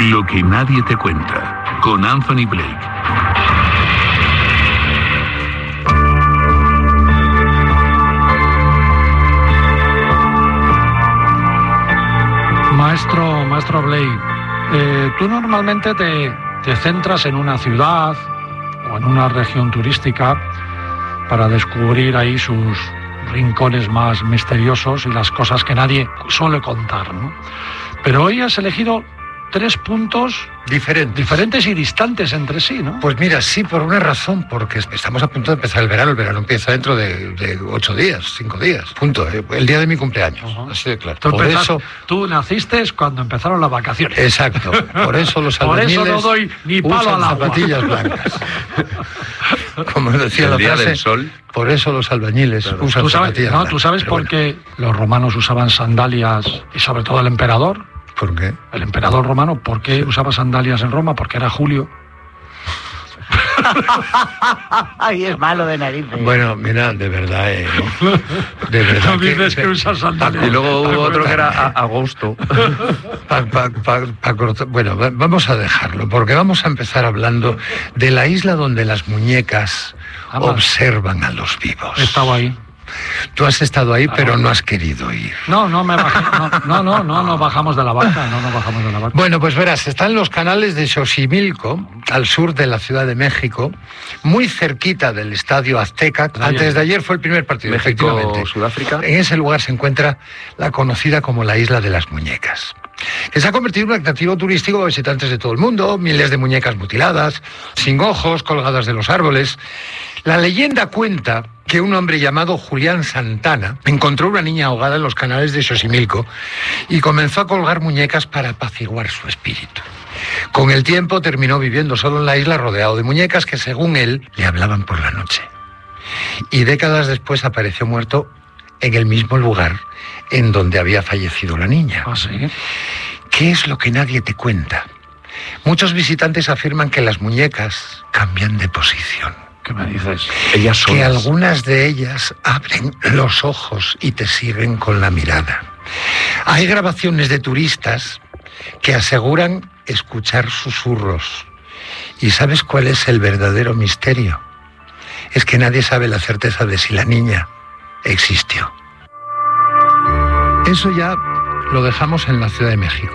Lo que nadie te cuenta, con Anthony Blake. Maestro Blake, tú normalmente te centras en una ciudad o en una región turística para descubrir ahí sus rincones más misteriosos y las cosas que nadie suele contar, ¿no? Pero hoy has elegido 3 puntos diferentes y distantes entre sí, ¿no? Pues mira, sí, por una razón, porque estamos a punto de empezar el verano empieza dentro de 8 días, 5 días, punto, el día de mi cumpleaños, así de claro. Tú naciste cuando empezaron las vacaciones. Exacto, por eso los albañiles por eso no doy ni palo al agua. Zapatillas blancas. Como decía la frase, del sol. Por eso los albañiles usan zapatillas blancas. ¿Tú sabes por qué los romanos usaban sandalias y sobre todo el emperador? ¿Por qué? El emperador romano, ¿por qué usaba sandalias en Roma? Porque era Julio. Ay, es malo de narices. Bueno, mira, de verdad, de verdad. No dices que usas sandalias. Y luego hubo otro que era agosto. Bueno, vamos a dejarlo, porque vamos a empezar hablando de la isla donde las muñecas observan a los vivos. He estado ahí. Tú has estado ahí, pero no has querido ir. No me bajé. No bajamos de la barca. No bajamos de la barca. Bueno, pues verás, están los canales de Xochimilco, al sur de la Ciudad de México, muy cerquita del Estadio Azteca. Antes de ayer fue el primer partido, efectivamente. Sudáfrica. En ese lugar se encuentra la conocida como la Isla de las Muñecas, que se ha convertido en un atractivo turístico para visitantes de todo el mundo. Miles de muñecas mutiladas, sin ojos, colgadas de los árboles. La leyenda cuenta que un hombre llamado Julián Santana encontró una niña ahogada en los canales de Xochimilco y comenzó a colgar muñecas para apaciguar su espíritu. Con el tiempo terminó viviendo solo en la isla, rodeado de muñecas que, según él, le hablaban por la noche. Y décadas después apareció muerto en el mismo lugar en donde había fallecido la niña. ¿Ah, sí? ¿Qué es lo que nadie te cuenta? Muchos visitantes afirman que las muñecas cambian de posición. ¿Qué me dices? Ellas solas. Que algunas de ellas abren los ojos y te siguen con la mirada. Hay grabaciones de turistas que aseguran escuchar susurros. ¿Y sabes cuál es el verdadero misterio? Es que nadie sabe la certeza de si la niña existió. Eso ya lo dejamos en la Ciudad de México.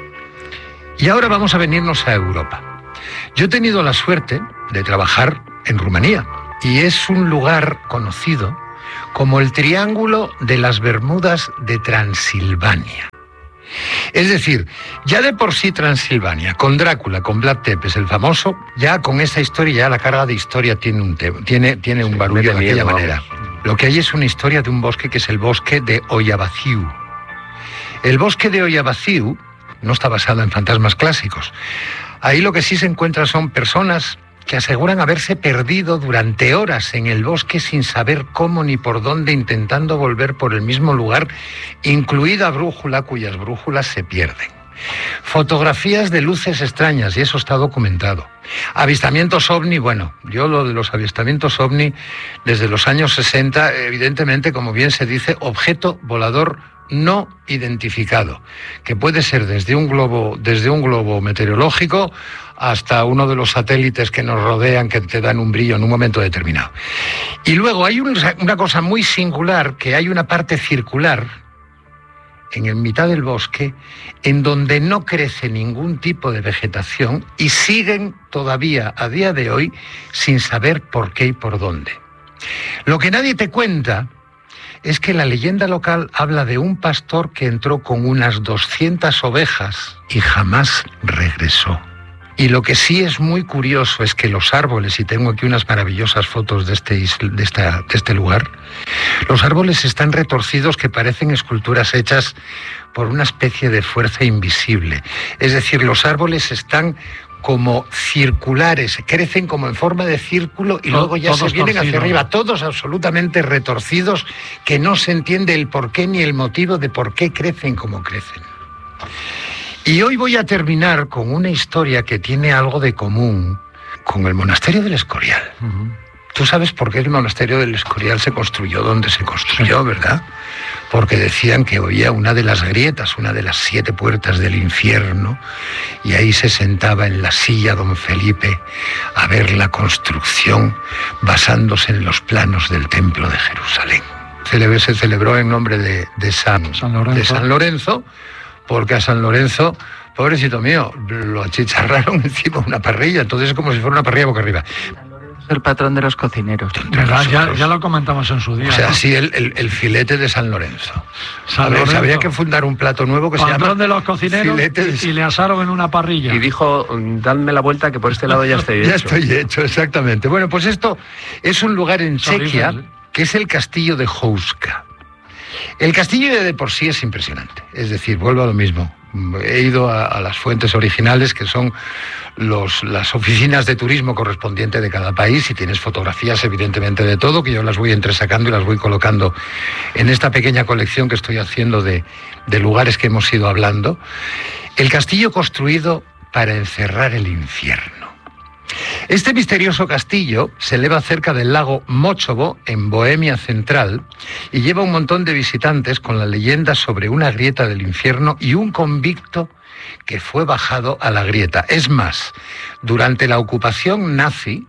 Y ahora vamos a venirnos a Europa. Yo he tenido la suerte de trabajar en Rumanía y es un lugar conocido como el Triángulo de las Bermudas de Transilvania. Es decir, ya de por sí Transilvania, con Drácula, con Vlad Tepes, el famoso, ya con esa historia, ya la carga de historia tiene un barullo de aquella manera. Lo que hay es una historia de un bosque que es el bosque de Oyavaciu. El bosque de Oyavaciu no está basado en fantasmas clásicos. Ahí lo que sí se encuentra son personas que aseguran haberse perdido durante horas en el bosque sin saber cómo ni por dónde, intentando volver por el mismo lugar, incluida brújula, cuyas brújulas se pierden. Fotografías de luces extrañas, y eso está documentado. Avistamientos ovni, bueno, yo lo de los avistamientos ovni desde los años 60, evidentemente, como bien se dice, objeto volador no identificado, que puede ser desde un globo meteorológico hasta uno de los satélites que nos rodean, que te dan un brillo en un momento determinado. Y luego hay una cosa muy singular, que hay una parte circular en el mitad del bosque en donde no crece ningún tipo de vegetación y siguen todavía a día de hoy sin saber por qué y por dónde. Lo que nadie te cuenta es que la leyenda local habla de un pastor que entró con unas 200 ovejas y jamás regresó. Y lo que sí es muy curioso es que los árboles, y tengo aquí unas maravillosas fotos de este lugar, los árboles están retorcidos que parecen esculturas hechas por una especie de fuerza invisible. Es decir, los árboles están como circulares, crecen como en forma de círculo y luego ya se vienen hacia arriba, todos absolutamente retorcidos, que no se entiende el porqué ni el motivo de por qué crecen como crecen. Y hoy voy a terminar con una historia que tiene algo de común con el monasterio del Escorial. Tú sabes por qué el monasterio del Escorial se construyó donde se construyó, ¿verdad? Porque decían que había una de las grietas, una de las 7 puertas del infierno, y ahí se sentaba en la silla don Felipe a ver la construcción basándose en los planos del templo de Jerusalén. Se celebró en nombre de San Lorenzo, porque a San Lorenzo, pobrecito mío, lo achicharraron encima de una parrilla, entonces es como si fuera una parrilla boca arriba. El patrón de los cocineros. ¿Verdad? Ya lo comentamos en su día. O sea, ¿no? sí, el filete de San Lorenzo. Lorenzo. Habría que fundar un plato nuevo que se llama patrón de los cocineros y le asaron en una parrilla. Y dijo, dadme la vuelta que por este lado ya estoy hecho. Ya estoy hecho, exactamente. Bueno, pues esto es un lugar en Chequia, que es el castillo de Houska. El castillo de por sí es impresionante. Es decir, vuelvo a lo mismo. He ido a las fuentes originales, que son las oficinas de turismo correspondientes de cada país, y tienes fotografías evidentemente de todo, que yo las voy entresacando y las voy colocando en esta pequeña colección que estoy haciendo de lugares que hemos ido hablando. El castillo construido para encerrar el infierno. Este misterioso castillo se eleva cerca del lago Mochovo, en Bohemia Central, y lleva un montón de visitantes con la leyenda sobre una grieta del infierno y un convicto que fue bajado a la grieta. Es más, durante la ocupación nazi,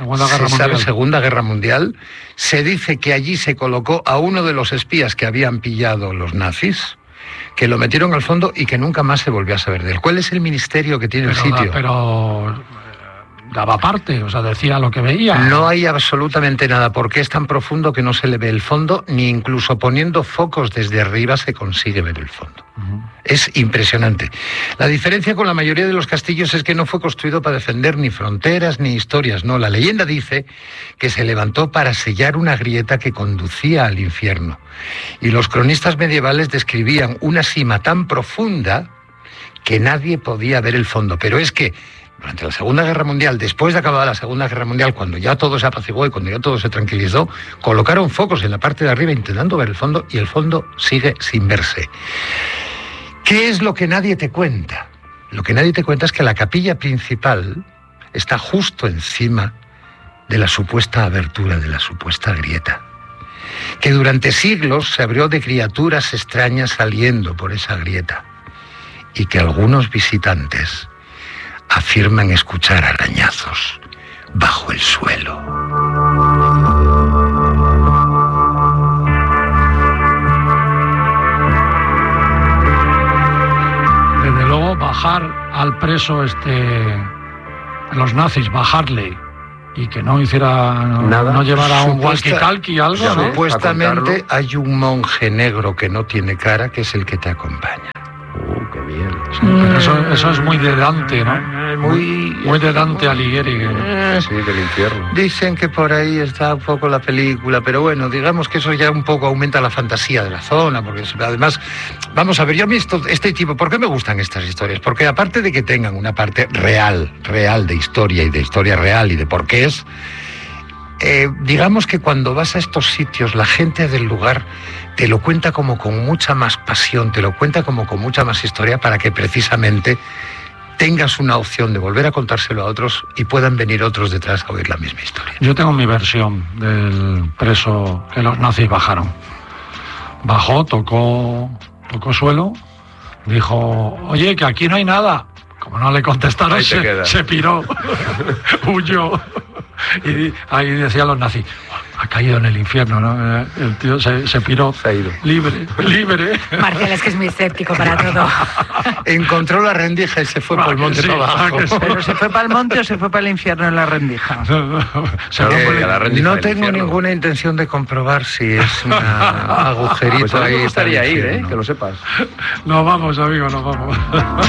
Segunda Guerra Mundial, se dice que allí se colocó a uno de los espías que habían pillado los nazis, que lo metieron al fondo y que nunca más se volvió a saber de él. ¿Cuál es el misterio que tiene el sitio? Pero daba parte, o sea, decía lo que veía. No hay absolutamente nada, porque es tan profundo que no se le ve el fondo, ni incluso poniendo focos desde arriba se consigue ver el fondo. Es impresionante. La diferencia con la mayoría de los castillos es que no fue construido para defender ni fronteras ni historias, no. La leyenda dice que se levantó para sellar una grieta que conducía al infierno. Y los cronistas medievales describían una sima tan profunda que nadie podía ver el fondo. Pero es que durante la Segunda Guerra Mundial, después de acabada la Segunda Guerra Mundial, cuando ya todo se apaciguó y cuando ya todo se tranquilizó, colocaron focos en la parte de arriba intentando ver el fondo, y el fondo sigue sin verse. ¿Qué es lo que nadie te cuenta? Lo que nadie te cuenta es que la capilla principal está justo encima de la supuesta abertura, de la supuesta grieta, que durante siglos se abrió de criaturas extrañas saliendo por esa grieta, y que algunos visitantes afirman escuchar arañazos bajo el suelo. Desde luego, bajar al preso los nazis, bajarle y que no hiciera nada, no llevara un walkie-talkie, algo, ¿no? Supuestamente hay un monje negro que no tiene cara, que es el que te acompaña. Qué bien. Sí, pero eso es muy de Dante, ¿no? Muy de Dante Alighieri. Sí, del infierno. Dicen que por ahí está un poco la película, pero bueno, digamos que eso ya un poco aumenta la fantasía de la zona, porque además, vamos a ver, yo a mí este tipo, ¿por qué me gustan estas historias? Porque aparte de que tengan una parte real de historia y de historia real y de por qué es, digamos que cuando vas a estos sitios, la gente del lugar te lo cuenta como con mucha más pasión, te lo cuenta como con mucha más historia, para que precisamente tengas una opción de volver a contárselo a otros y puedan venir otros detrás a oír la misma historia. Yo tengo mi versión del preso que los nazis bajaron. Bajó, tocó suelo, dijo, oye, que aquí no hay nada. Como no le contestaron, se piró, huyó. Y ahí decían los nazis, ha caído en el infierno, ¿no? El tío se piró, se ha ido. Libre. Marcial es que es muy escéptico para todo. Encontró la rendija y se fue por el monte abajo. ¿Pero se fue para el monte o se fue para el infierno en la rendija? No tengo ninguna intención de comprobar si es un agujerito. Pues ahí. Me gustaría ir, que lo sepas. Nos vamos, amigo, nos vamos.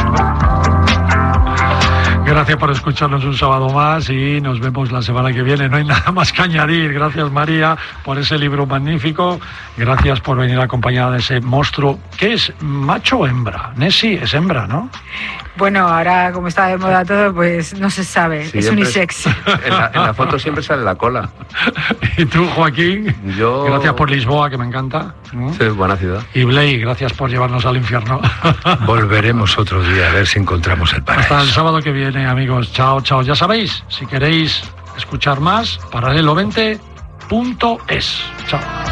Gracias por escucharnos un sábado más y nos vemos la semana que viene. No hay nada más que añadir. Gracias, María, por ese libro magnífico. Gracias por venir acompañada de ese monstruo. ¿Qué es, macho o hembra? Nessie es hembra, ¿no? Bueno, ahora como está de moda todo, pues no se sabe. Sí, es unisex. En la foto siempre sale la cola. ¿Y tú, Joaquín? Yo... Gracias por Lisboa, que me encanta. Sí, buena ciudad. Y Blake, gracias por llevarnos al infierno. Volveremos otro día a ver si encontramos el paraíso. Hasta el sábado que viene, amigos. Chao, chao. Ya sabéis, si queréis escuchar más, paralelo20.es. Chao.